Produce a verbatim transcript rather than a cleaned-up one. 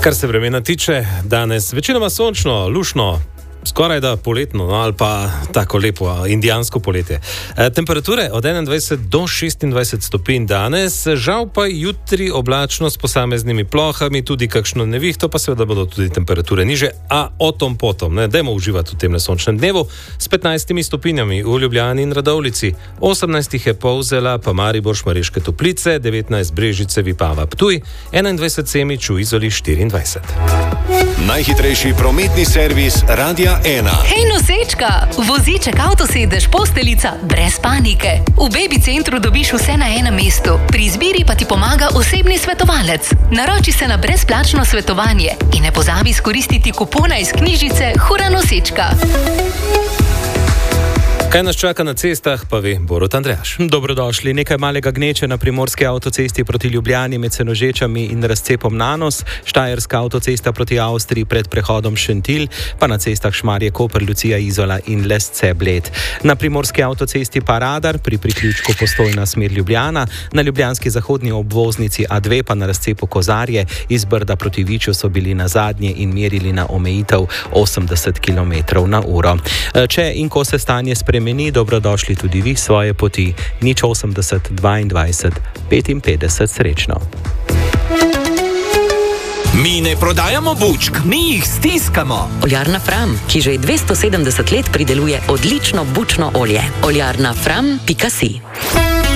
Kar se vremena tiče, danes večinoma sončno, lušno, skoraj da poletno, no, ali pa tako lepo indijansko poletje. E, temperature od enaindvajset do šestindvajset stopinj danes, žal pa jutri oblačno s posameznimi plohami, tudi kakšno nevihto, pa seveda bodo tudi temperature niže, a o tom potom, ne, dajmo uživati v tem sončnem dnevu s petnajstimi stopinjami v Ljubljani in Radovljici, osemnajst je Polzela, pa Maribor, Šmarješke Toplice, devetnajst Brežice, Vipava, Ptuj, enaindvajset Semič, v Izoli štiriindvajset. Najhitrejši prometni servis Radia ena. Hej, nosečka! Voziček, avtosedež, posteljica, brez panike. V Baby centru dobiš vse na enem mestu. Pri izbiri pa ti pomaga osebni svetovalec. Naroči se na brezplačno svetovanje in ne pozabi izkoristiti kupona iz knjižice Hura nosečka. Kaj nas čaka na cestah, pa ve Borut Andrejaš. Dobrodošli. Nekaj malega gneče na primorski avtocesti proti Ljubljani med Senožečami in razcepom Nanos, Štajerska avtocesta proti Avstriji pred prehodom Šentilj, pa na cestah Šmarje, Koper, Lucija, Izola in Lesce, Bled. Na primorski avtocesti pa radar pri priključku Postojna smer Ljubljana, na ljubljanski zahodni obvoznici A dve pa na razcepu Kozarje, iz Brda proti Viču so bili na zadnje in merili na omejitev osemdeset kilometrov na uro. Če in ko se stanje spremeni, Meni dobrodošli tudi vi svoje poti. Nič osemdeset, dvaindvajset, petinpetdeset, srečno. Mi ne prodajamo bučk, mi jih stiskamo. Oljarna Fram, ki že dvesto sedemdeset let prideluje odlično bučno olje. Oljarna Fram pika si.